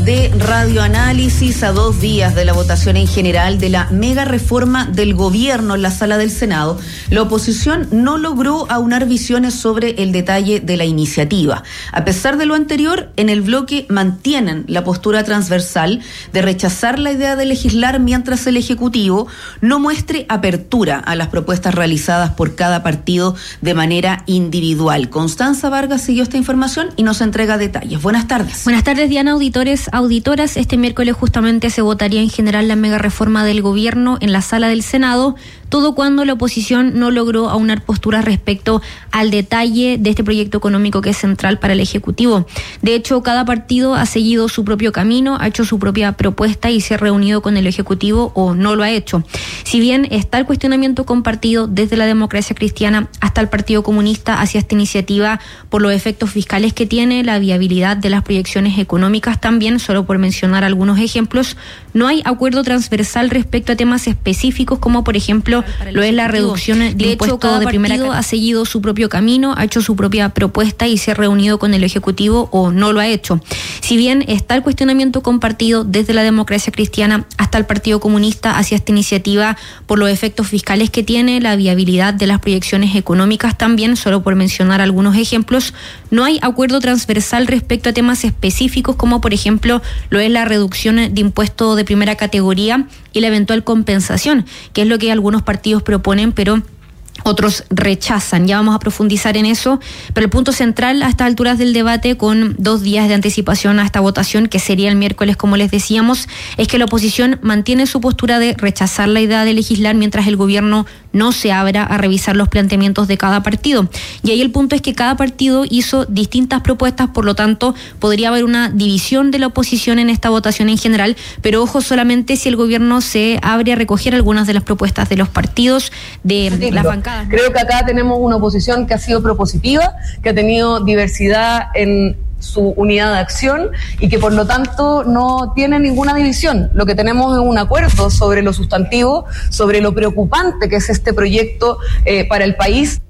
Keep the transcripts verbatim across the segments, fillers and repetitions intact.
de radioanálisis a dos días de la votación en general de la mega reforma del gobierno en la sala del Senado. La oposición no logró aunar visiones sobre el detalle de la iniciativa. A pesar de lo anterior, en el bloque mantienen la postura transversal de rechazar la idea de legislar mientras el Ejecutivo no muestre apertura a las propuestas realizadas por cada partido de manera individual. Constanza Vargas siguió esta información y nos entrega detalles. Buenas tardes. Buenas tardes, Diana. Auditores, auditoras, este miércoles justamente se votaría en general la mega reforma del gobierno en la sala del Senado, todo cuando la oposición no logró aunar posturas respecto al detalle de este proyecto económico que es central para el Ejecutivo. De hecho, cada partido ha seguido su propio camino, ha hecho su propia propuesta y se ha reunido con el Ejecutivo o no lo ha hecho. Si bien está el cuestionamiento compartido desde la Democracia Cristiana hasta el Partido Comunista hacia esta iniciativa por los efectos fiscales que tiene, la viabilidad de las proyecciones económicas también, solo por mencionar algunos ejemplos, no hay acuerdo transversal respecto a temas específicos como, por ejemplo, lo es la reducción de, de impuestos hecho, cada de primera partido ha seguido su propio camino, ha hecho su propia propuesta y se ha reunido con el Ejecutivo o no lo ha hecho. Si bien está el cuestionamiento compartido desde la Democracia Cristiana hasta el Partido Comunista hacia esta iniciativa por los efectos fiscales que tiene, la viabilidad de las proyecciones económicas también, solo por mencionar algunos ejemplos, no hay acuerdo transversal respecto a temas específicos como, por ejemplo, lo es la reducción de impuestos de primera categoría y la eventual compensación, que es lo que algunos partidos proponen, pero otros rechazan. Ya vamos a profundizar en eso, pero el punto central a estas alturas del debate, con dos días de anticipación a esta votación, que sería el miércoles, como les decíamos, es que la oposición mantiene su postura de rechazar la idea de legislar mientras el gobierno no se abra a revisar los planteamientos de cada partido. Y ahí el punto es que cada partido hizo distintas propuestas, por lo tanto, podría haber una división de la oposición en esta votación en general, pero ojo, solamente si el gobierno se abre a recoger algunas de las propuestas de los partidos, de sí, las bancadas. Creo que acá tenemos una oposición que ha sido propositiva, que ha tenido diversidad en su unidad de acción y que por lo tanto no tiene ninguna división. Lo que tenemos es un acuerdo sobre lo sustantivo, sobre lo preocupante que es este proyecto eh, para el país.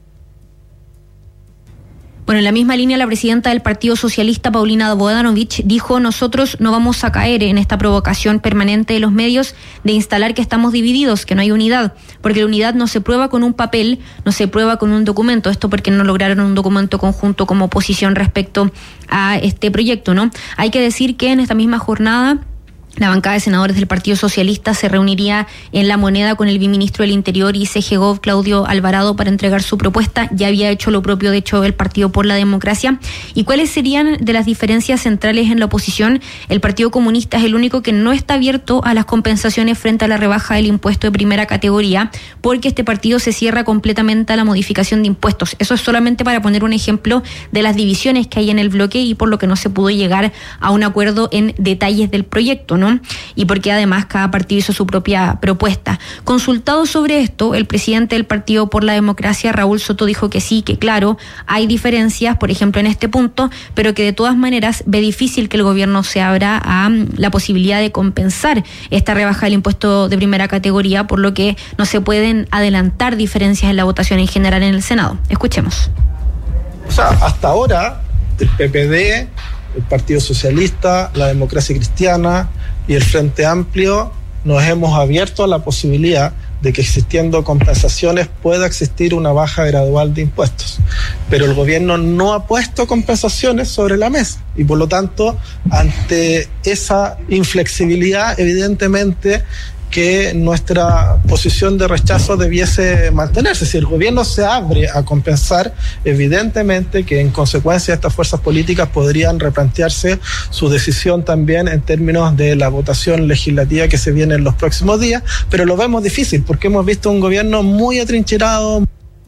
Bueno, en la misma línea, la presidenta del Partido Socialista, Paulina Bodanovich, dijo: nosotros no vamos a caer en esta provocación permanente de los medios de instalar que estamos divididos, que no hay unidad, porque la unidad no se prueba con un papel, no se prueba con un documento. Esto porque no lograron un documento conjunto como oposición respecto a este proyecto, ¿no? Hay que decir que en esta misma jornada la bancada de senadores del Partido Socialista se reuniría en La Moneda con el viceministro del Interior y C G Gov, Claudio Alvarado, para entregar su propuesta. Ya había hecho lo propio, de hecho, el Partido por la Democracia. ¿Y cuáles serían de las diferencias centrales en la oposición? El Partido Comunista es el único que no está abierto a las compensaciones frente a la rebaja del impuesto de primera categoría, porque este partido se cierra completamente a la modificación de impuestos. Eso es solamente para poner un ejemplo de las divisiones que hay en el bloque y por lo que no se pudo llegar a un acuerdo en detalles del proyecto, ¿no? Y porque además cada partido hizo su propia propuesta. Consultado sobre esto, el presidente del Partido por la Democracia, Raúl Soto, dijo que sí, que claro, hay diferencias, por ejemplo, en este punto, pero que de todas maneras ve difícil que el gobierno se abra a la posibilidad de compensar esta rebaja del impuesto de primera categoría, por lo que no se pueden adelantar diferencias en la votación en general en el Senado. Escuchemos. O sea, hasta ahora, el P P D, el Partido Socialista, la Democracia Cristiana y el Frente Amplio nos hemos abierto a la posibilidad de que, existiendo compensaciones, pueda existir una baja gradual de impuestos. Pero el gobierno no ha puesto compensaciones sobre la mesa y, por lo tanto, ante esa inflexibilidad, evidentemente que nuestra posición de rechazo debiese mantenerse. Si el gobierno se abre a compensar, evidentemente que en consecuencia estas fuerzas políticas podrían replantearse su decisión también en términos de la votación legislativa que se viene en los próximos días, pero lo vemos difícil porque hemos visto un gobierno muy atrincherado.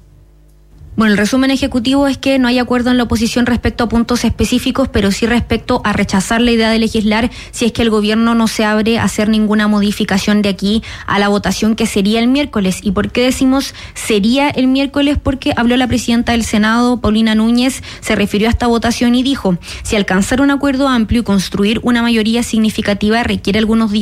Bueno, el resumen ejecutivo es que no hay acuerdo en la oposición respecto a puntos específicos, pero sí respecto a rechazar la idea de legislar si es que el gobierno no se abre a hacer ninguna modificación de aquí a la votación, que sería el miércoles. ¿Y por qué decimos sería el miércoles? Porque habló la presidenta del Senado, Paulina Núñez, se refirió a esta votación y dijo: si alcanzar un acuerdo amplio y construir una mayoría significativa requiere algunos días